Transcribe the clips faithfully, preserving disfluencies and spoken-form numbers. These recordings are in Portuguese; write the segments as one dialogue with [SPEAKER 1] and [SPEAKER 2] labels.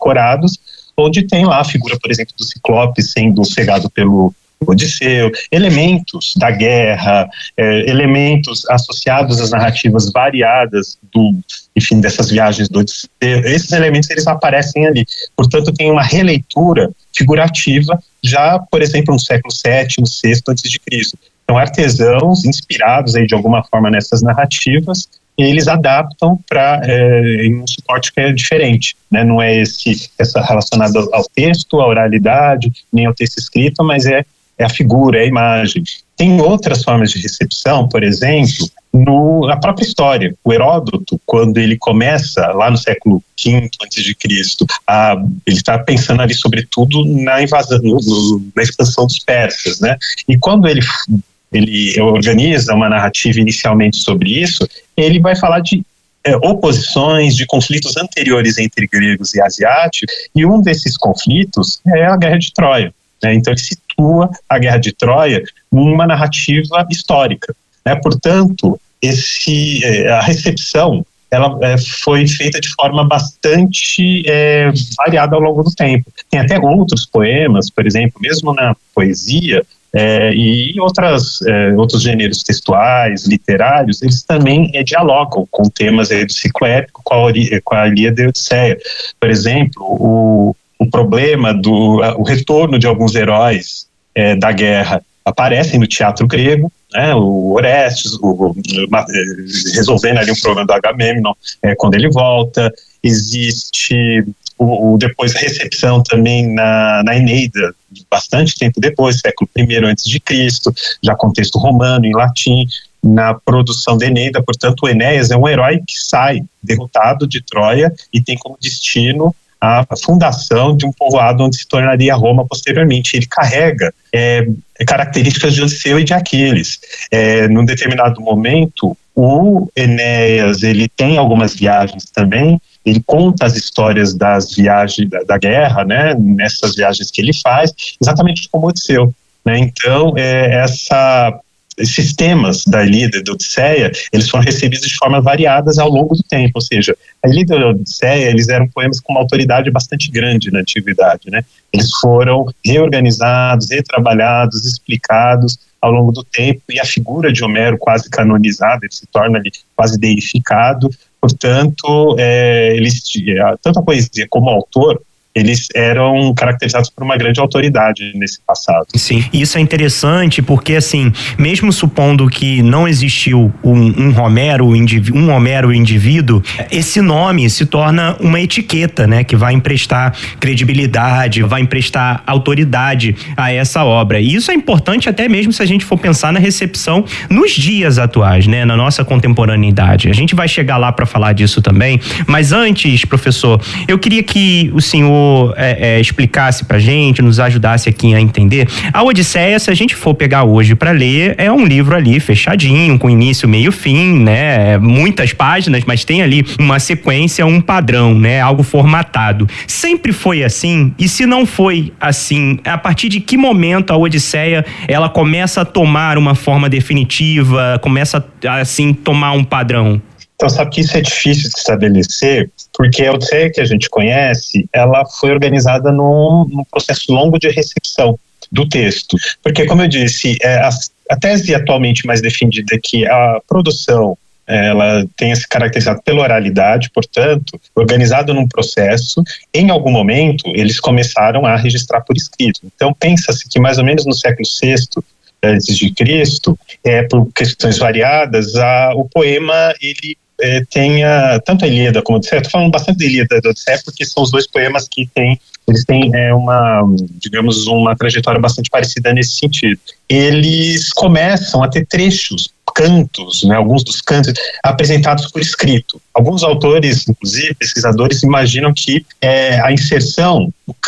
[SPEAKER 1] decorados, onde tem lá a figura, por exemplo, do Ciclope sendo cegado pelo Odisseu, elementos da guerra, é, elementos associados às narrativas variadas do, enfim, dessas viagens do Odisseu. Esses elementos, eles aparecem ali. Portanto, tem uma releitura figurativa já, por exemplo, no século sétimo, sexto antes de Cristo. Então, artesãos inspirados aí de alguma forma nessas narrativas, eles adaptam para é, em um suporte que é diferente, né? Não é esse essa relacionado ao texto, à oralidade, nem ao texto escrito, mas é é a figura, é a imagem. Tem outras formas de recepção, por exemplo, no, na própria história. O Heródoto, quando ele começa, lá no século quinto antes de Cristo, a, ele está pensando ali, sobretudo, na invasão, no, no, na expansão dos persas, né? E quando ele, ele organiza uma narrativa inicialmente sobre isso, ele vai falar de é, oposições, de conflitos anteriores entre gregos e asiáticos, e um desses conflitos é a Guerra de Troia. Então ele situa a Guerra de Troia numa narrativa histórica, né? Portanto, esse, a recepção ela é, foi feita de forma bastante é, variada ao longo do tempo. Tem até outros poemas, por exemplo, mesmo na poesia é, e outras, é, outros gêneros textuais, literários, eles também é, dialogam com temas é, do ciclo épico, com a, com a Ilíada e a Odisseia. Por exemplo, o o problema do o retorno de alguns heróis é, da guerra aparecem no teatro grego, né, o Orestes, o, o, resolvendo ali o problema do Agamemnon, é, quando ele volta. Existe o, o depois a recepção também na, na Eneida, bastante tempo depois, século primeiro antes de Cristo, já contexto romano, em latim, na produção da Eneida. Portanto, o Enéas é um herói que sai derrotado de Troia e tem como destino a fundação de um povoado onde se tornaria Roma posteriormente. Ele carrega é, características de Odisseu e de Aquiles. É, num determinado momento, o Enéas ele tem algumas viagens também, ele conta as histórias das viagens da, da guerra, né, nessas viagens que ele faz, exatamente como Odisseu, né? Então, é, essa... esses temas da Ilíada e da Odisseia, eles foram recebidos de formas variadas ao longo do tempo, ou seja, a Ilíada e a Odisseia, eles eram poemas com uma autoridade bastante grande na antiguidade, né? Eles foram reorganizados, retrabalhados, explicados ao longo do tempo, e a figura de Homero quase canonizada, ele se torna ali quase deificado. Portanto, é, eles, tanto a poesia como o autor, eles eram caracterizados por uma grande autoridade nesse passado.
[SPEAKER 2] Sim, isso é interessante porque, assim, mesmo supondo que não existiu um, um Homero, um Homero indivíduo, esse nome se torna uma etiqueta, né, que vai emprestar credibilidade, vai emprestar autoridade a essa obra. E isso é importante até mesmo se a gente for pensar na recepção nos dias atuais, né, na nossa contemporaneidade. A gente vai chegar lá para falar disso também, mas antes, professor, eu queria que o senhor É, é, explicasse pra gente, nos ajudasse aqui a entender. A Odisseia, se a gente for pegar hoje para ler, é um livro ali fechadinho, com início, meio, fim, né? Muitas páginas, mas tem ali uma sequência, um padrão, né? Algo formatado. Sempre foi assim? E se não foi assim, a partir de que momento a Odisseia, ela começa a tomar uma forma definitiva, começa a, assim, tomar um padrão?
[SPEAKER 1] Então, sabe que isso é difícil de estabelecer, porque a Odisseia que a gente conhece, ela foi organizada num, num processo longo de recepção do texto. Porque, como eu disse, é, a, a tese atualmente mais defendida é que a produção, ela tenha se caracterizado pela oralidade, portanto, organizado num processo, em algum momento, eles começaram a registrar por escrito. Então, pensa-se que mais ou menos no século sexto, antes de Cristo, é, por questões variadas, a, o poema, ele É, tenha tanto a Ilíada como a Odisseia. Estou falando bastante da Ilíada e da Odisseia porque são os dois poemas que têm, eles têm é, uma, digamos, uma trajetória bastante parecida nesse sentido. Eles começam a ter trechos, cantos, né, alguns dos cantos apresentados por escrito. Alguns autores, inclusive pesquisadores, imaginam que é, a inserção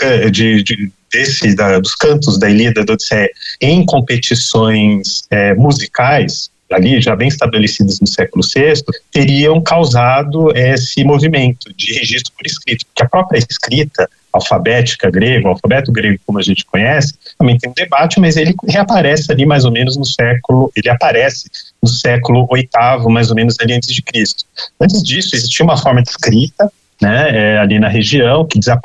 [SPEAKER 1] de, de desse, da, dos cantos da Ilíada e da Odisseia em competições é, musicais, ali já bem estabelecidos no século sexto, teriam causado esse movimento de registro por escrito, porque a própria escrita alfabética grega, o alfabeto grego como a gente conhece, também tem um debate, mas ele reaparece ali mais ou menos no século, ele aparece no século oitavo, mais ou menos ali antes de Cristo. Antes disso, existia uma forma de escrita, né, é, ali na região, que desapareceu